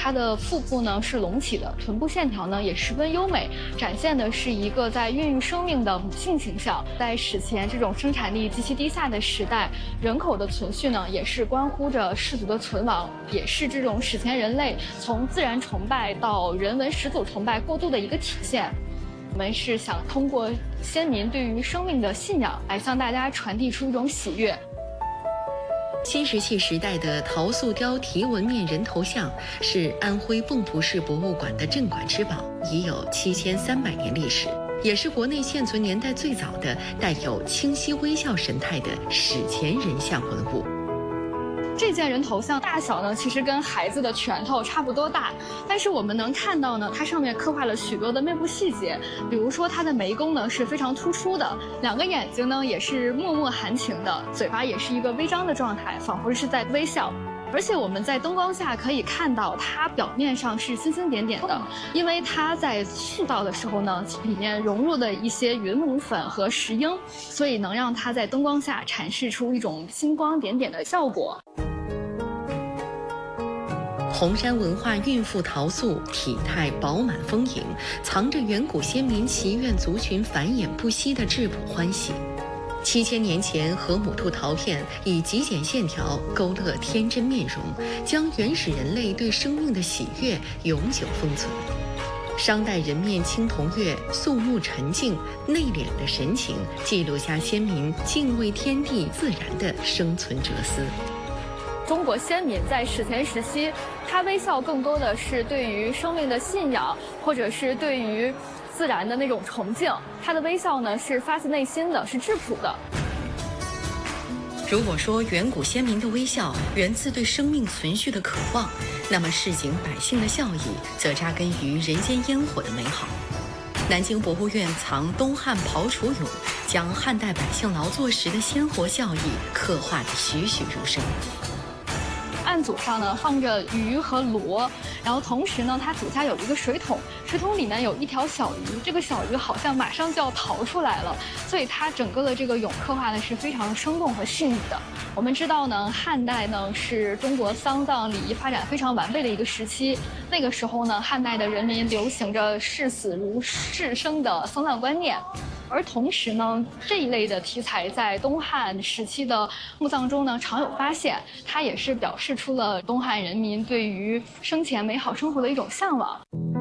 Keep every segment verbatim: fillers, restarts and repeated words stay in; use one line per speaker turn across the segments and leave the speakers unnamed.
它的腹部呢是隆起的，臀部线条呢也十分优美，展现的是一个在孕育生命的母性形象。在史前这种生产力极其低下的时代，人口的存续呢也是关乎着氏族的存亡，也是这种史前人类从自然崇拜到人文始祖崇拜过渡的一个体现。我们是想通过先民对于生命的信仰，来向大家传递出一种喜悦。
新石器时代的陶塑雕题纹面人头像是安徽蚌埠市博物馆的镇馆之宝，已有七千三百年历史，也是国内现存年代最早的带有清晰微笑神态的史前人像文物。
这件人头像大小呢，其实跟孩子的拳头差不多大，但是我们能看到呢，它上面刻画了许多的面部细节，比如说它的眉弓呢是非常突出的，两个眼睛呢也是脉脉含情的，嘴巴也是一个微张的状态，仿佛是在微笑。而且我们在灯光下可以看到，它表面上是星星点点的，因为它在塑造的时候呢，里面融入了一些云母粉和石英，所以能让它在灯光下阐释出一种星光点点的效果。
红山文化孕妇陶塑体态饱满丰盈，藏着远古先民祈愿族群繁衍不息的质朴欢喜。七千年前，河姆兔陶片以极简线条勾勒天真面容，将原始人类对生命的喜悦永久封存。商代人面青铜月，肃穆沉静、内敛的神情，记录下先民敬畏天地自然的生存哲思。
中国先民在史前时期，他微笑更多的是对于生命的信仰，或者是对于自然的那种崇敬。他的微笑呢是发自内心的，是质朴的。
如果说远古先民的微笑源自对生命存续的渴望，那么市井百姓的笑意则扎根于人间烟火的美好。南京博物院藏东汉刨楚俑，将汉代百姓劳作时的鲜活笑意刻画得栩栩如生。
案组上呢放着鱼和螺，然后同时呢，它底下有一个水桶，水桶里面有一条小鱼，这个小鱼好像马上就要逃出来了，所以它整个的这个俑刻画的是非常生动和细腻的。我们知道呢，汉代呢是中国丧葬礼仪发展非常完备的一个时期，那个时候呢，汉代的人民流行着视死如视生的丧葬观念。而同时呢，这一类的题材在东汉时期的墓葬中呢常有发现，它也是表示出了东汉人民对于生前美好生活的一种向往。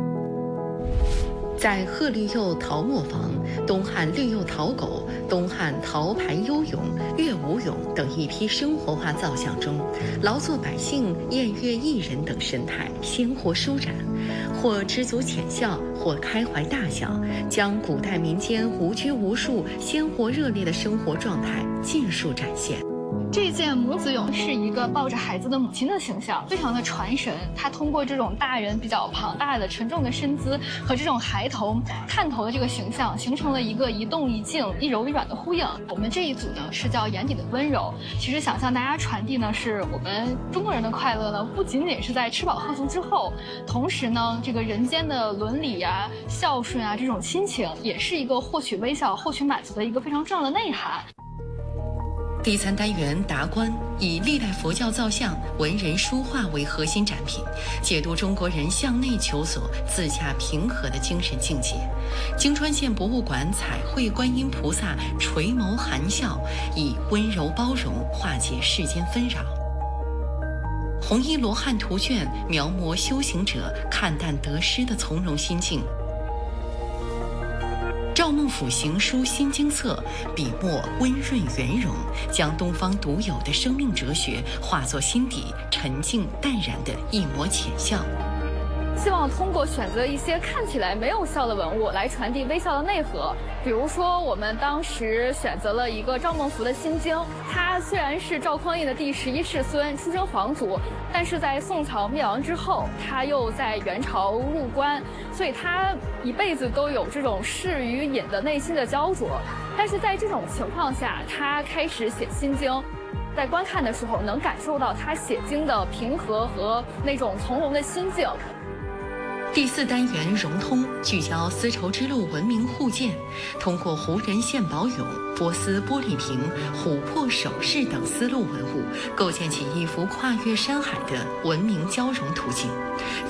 在贺绿釉陶磨坊、东汉绿釉陶狗、东汉陶牌幽俑、乐舞俑等一批生活化造像中，劳作百姓、宴乐艺人等神态鲜活舒展，或知足浅笑，或开怀大笑，将古代民间无拘无束、鲜活热烈的生活状态尽数展现。
这件母子俑是一个抱着孩子的母亲的形象，非常的传神。它通过这种大人比较庞大的沉重的身姿和这种孩童探头的这个形象，形成了一个一动一静、一柔一软的呼应。我们这一组呢是叫眼底的温柔，其实想向大家传递呢，是我们中国人的快乐呢，不仅仅是在吃饱喝足之后，同时呢，这个人间的伦理啊、孝顺啊这种亲情，也是一个获取微笑、获取满足的一个非常重要的内涵。
第三单元达观以历代佛教造像、文人书画为核心展品，解读中国人向内求索、自洽平和的精神境界。京川县博物馆彩绘观音菩萨垂眸含笑，以温柔包容化解世间纷扰。红衣罗汉图卷描摹修行者看淡得失的从容心境。赵孟俯行书心经册，笔墨温润圆融，将东方独有的生命哲学化作心底沉静淡然的一抹浅笑。
希望通过选择一些看起来没有笑的文物来传递微笑的内核。比如说，我们当时选择了一个赵孟頫的心经，他虽然是赵匡胤的第十一世孙，出身皇族，但是在宋朝灭亡之后，他又在元朝入关，所以他一辈子都有这种世与隐的内心的焦灼。但是在这种情况下，他开始写心经。在观看的时候，能感受到他写经的平和和那种从容的心境。
第四单元融通聚焦丝绸之路文明互鉴，通过胡人献宝俑、波斯玻璃瓶、琥珀首饰等丝路文物，构建起一幅跨越山海的文明交融图景。